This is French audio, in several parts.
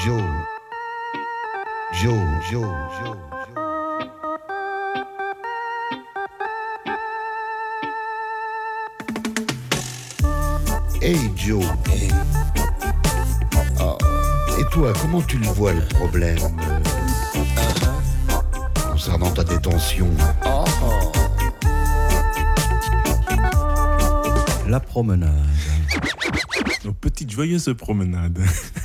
Joe. Joe, Joe, Joe, Joe. Hey Joe. Hey. Oh. Et toi, comment tu le vois le problème concernant ta détention? La promenade. Nos petites joyeuses promenades.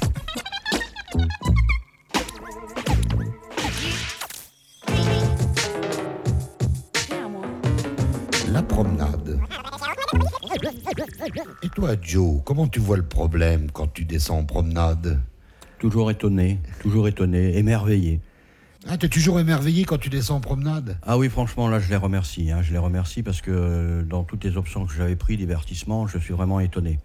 La promenade. Et toi, Joe, comment tu vois le problème quand tu descends en promenade? Toujours étonné, émerveillé. Ah, t'es toujours émerveillé quand tu descends en promenade? Ah oui, franchement, là, je les remercie. Je les remercie parce que dans toutes les options que j'avais prises, divertissement, je suis vraiment étonné.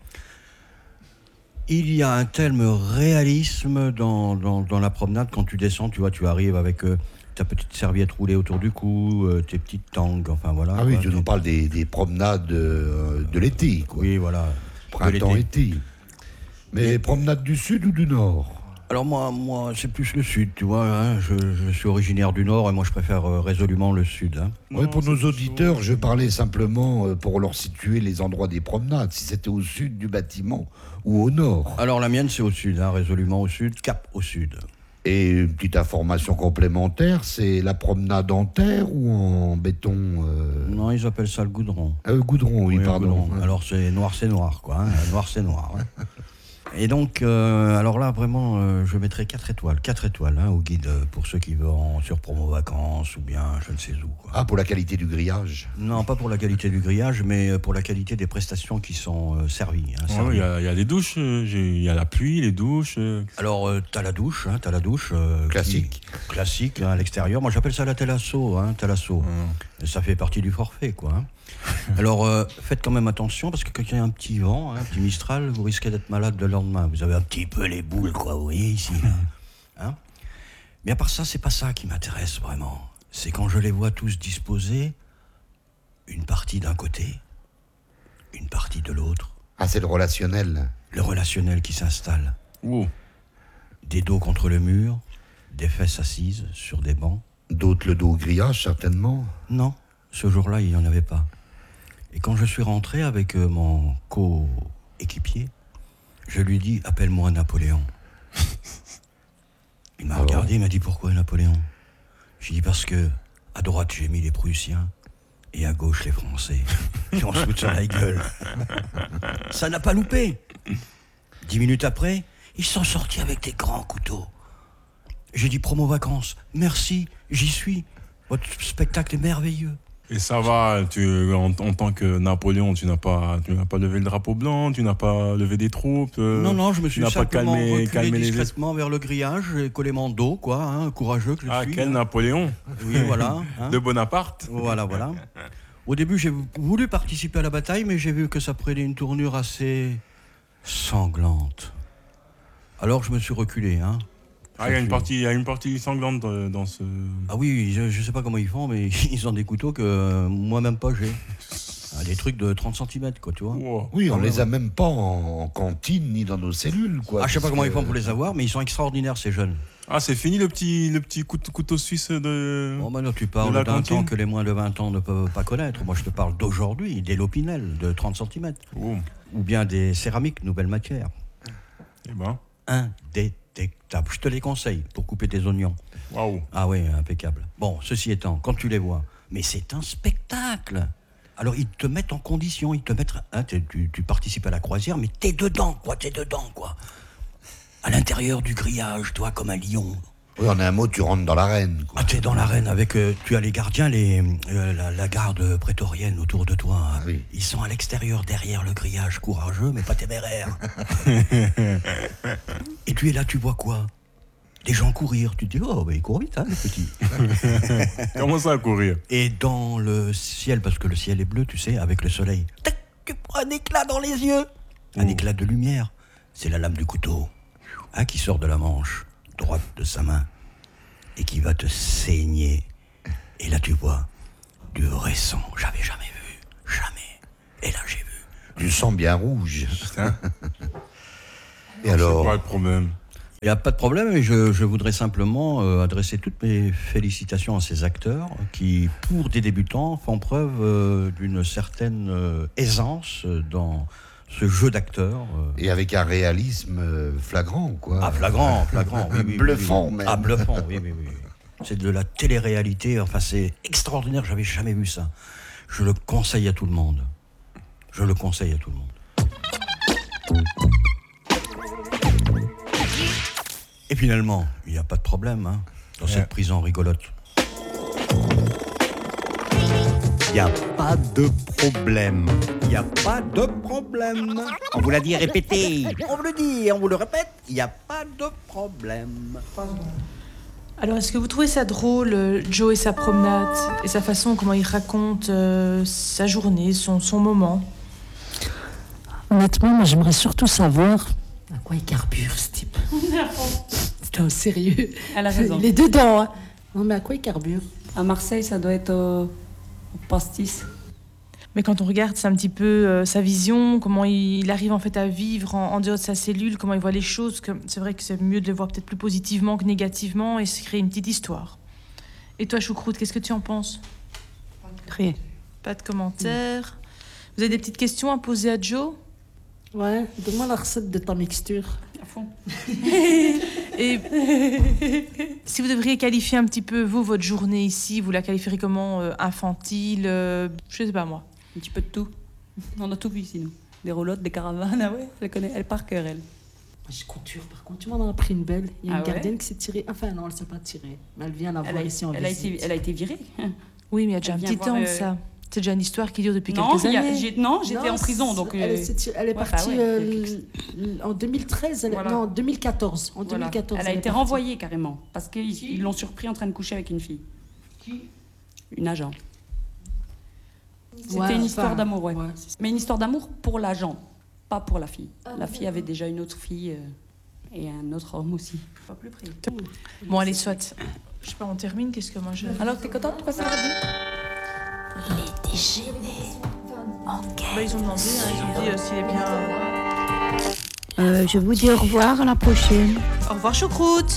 Il y a un tel réalisme dans la promenade. Quand tu descends, tu vois, tu arrives avec ta petite serviette roulée autour du cou, tes petites tangues, enfin voilà. Ah oui, quoi, tu nous parles des promenades de l'été, quoi. Oui, voilà. Printemps-été. Mais promenade du sud ou du nord? Alors moi, c'est plus le sud, tu vois. Hein. Je suis originaire du nord et moi, je préfère résolument le sud. Hein. Oui, pour nos auditeurs, je parlais simplement pour leur situer les endroits des promenades, si c'était au sud du bâtiment ou au nord. Alors la mienne, c'est au sud, hein, résolument au sud, cap au sud. Et une petite information complémentaire, c'est la promenade en terre ou en béton Non, ils appellent ça le goudron. Goudron, oui, pardon. Goudron. Alors c'est noir, quoi. Hein. Noir, c'est noir. Hein. Et donc, alors là, vraiment, je mettrai 4 étoiles. 4 étoiles hein, au guide pour ceux qui vont sur promo vacances ou bien je ne sais où. Quoi. Ah, pour la qualité du grillage? Non, pas pour la qualité du grillage, mais pour la qualité des prestations qui sont servies. Hein, Il y a les douches, il y a la pluie, les douches. Alors, t'as la douche. Classique. Classique, hein, à l'extérieur. Moi, j'appelle ça la thalasso. Ça fait partie du forfait, quoi. Hein. Alors, faites quand même attention, parce que quand il y a un petit vent, un petit mistral, vous risquez d'être malade le lendemain. Vous avez un petit peu les boules, quoi, vous voyez, ici. Hein. Mais à part ça, c'est pas ça qui m'intéresse vraiment. C'est quand je les vois tous disposés, une partie d'un côté, une partie de l'autre. Ah, c'est le relationnel. Le relationnel qui s'installe. Wow. Des dos contre le mur, des fesses assises sur des bancs. D'autres le dos au grillage, certainement. Non, ce jour-là, il n'y en avait pas. Et quand je suis rentré avec mon co-équipier, je lui dis « Appelle-moi Napoléon ». Il m'a regardé, il m'a dit « Pourquoi Napoléon ?» J'ai dit « Parce que à droite, j'ai mis les Prussiens et à gauche, les Français. » Et on se fout sur la gueule. Ça n'a pas loupé. 10 minutes après, ils sont sortis avec des grands couteaux. J'ai dit « Promo vacances, merci, j'y suis. Votre spectacle est merveilleux. » Et ça va, en tant que Napoléon, tu n'as pas levé le drapeau blanc, tu n'as pas levé des troupes. Non, je me suis simplement reculé les discrètement vers le grillage et collé mon dos, quoi, hein, courageux que je suis. Ah, quel hein. Napoléon. Oui, voilà. Hein. De Bonaparte. Voilà. Au début, j'ai voulu participer à la bataille, mais j'ai vu que ça prenait une tournure assez sanglante. Alors, je me suis reculé, hein. Ah, il y a une partie sanglante dans ce... Ah oui, je sais pas comment ils font, mais ils ont des couteaux que moi-même pas j'ai. Des trucs de 30 cm, quoi, tu vois. Wow. Oui, on les a même pas en cantine ni dans nos cellules, quoi. Ah, je sais pas comment ils font pour les avoir, mais ils sont extraordinaires, ces jeunes. Ah, c'est fini le petit couteau suisse de... Bon, maintenant, tu parles d'un temps que les moins de 20 ans ne peuvent pas connaître. Moi, je te parle d'aujourd'hui, des Lopinel de 30 cm. Oh. Ou bien des céramiques, nouvelle matière. Eh ben... Indétectable. Je te les conseille pour couper tes oignons. Waouh. Ah oui, impeccable. Bon, ceci étant, quand tu les vois, mais c'est un spectacle. Alors, ils te mettent en condition, ils te mettent... Hein, tu participes à la croisière, mais t'es dedans, quoi. À l'intérieur du grillage, toi, comme un lion. Oui, en un mot, tu rentres dans l'arène, quoi. Ah, t'es dans l'arène avec... tu as les gardiens, la garde prétorienne autour de toi. Ah, oui. Ils sont à l'extérieur, derrière le grillage, courageux, mais pas téméraires. Et tu es là, tu vois quoi? Des gens courir. Tu te dis, oh, bah, ils courent vite, hein, les petits. Comment ça, courir? Et dans le ciel, parce que le ciel est bleu, tu sais, avec le soleil, tac, tu prends un éclat dans les yeux. Un éclat de lumière. C'est la lame du couteau, hein, qui sort de la manche droite de sa main et qui va te saigner. Et là, tu vois du vrai sang. J'avais jamais vu. Jamais. Et là, j'ai vu. Du sang bien rouge. Putain. Et alors, C'est quoi le problème? Il n'y a pas de problème, et je voudrais simplement adresser toutes mes félicitations à ces acteurs qui, pour des débutants, font preuve d'une certaine aisance dans ce jeu d'acteurs. Et avec un réalisme flagrant, quoi. Ah, flagrant, oui, Bluffant, oui. même. Ah, bluffant, oui. C'est de la télé-réalité, enfin c'est extraordinaire, j'avais jamais vu ça. Je le conseille à tout le monde. Et finalement, il n'y a pas de problème dans cette prison rigolote. Il n'y a pas de problème. Il n'y a pas de problème. On vous l'a dit, répétez. On vous le dit, on vous le répète, il n'y a pas de problème. Alors, est-ce que vous trouvez ça drôle, Joe et sa promenade, et sa façon, comment il raconte sa journée, son moment? Honnêtement, moi j'aimerais surtout savoir à quoi il carbure ce type. Putain, sérieux. Elle a raison. Il est dedans, hein. Non mais à quoi il carbure? À Marseille, ça doit être au pastis. Mais quand on regarde, c'est un petit peu sa vision, comment il arrive en fait à vivre en dehors de sa cellule, comment il voit les choses. C'est vrai que c'est mieux de les voir peut-être plus positivement que négativement et se créer une petite histoire. Et toi, Choucroute, qu'est-ce que tu en penses? Rien. Pas de commentaires. Vous avez des petites questions à poser à Joe? Ouais, donne-moi la recette de ta mixture. À fond. Et si vous devriez qualifier un petit peu, vous, votre journée ici, vous la qualifierez comment? Infantile, je sais pas moi. Un petit peu de tout. On a tout vu ici, nous. Des roulottes, des caravanes, ah ouais, elle connaît, elle par cœur, elle. Moi, je conture, par contre, tu m'en as pris une belle. Il y a Ah une ouais gardienne qui s'est tirée. Enfin, non, elle s'est pas tirée. Mais elle vient la voir ici en visite. Elle a été virée. Oui, mais il y a déjà un Elle vient petit voir, temps de ça. C'est déjà une histoire qui dure depuis Non, quelques années. j'étais en prison, donc... Elle est partie en 2013, Voilà. non, en 2014. En Voilà. 2014, Elle a été est partie. renvoyée, carrément, parce qu'ils l'ont surpris en train de coucher avec une fille. Qui? Une agent. C'était Ouais, une histoire enfin, d'amour, ouais. c'est ça. Mais une histoire d'amour pour l'agent, pas pour la fille. Ah, La fille avait déjà une autre fille et un autre homme aussi. Pas plus près. Bon, allez, soit. Je sais pas, on termine. Qu'est-ce que moi je... Alors, t'es contente de passer la radio? Bah, ils ont demandé, ils ont dit s'il est bien. Je vous dis au revoir, à la prochaine. Au revoir, Choucroute.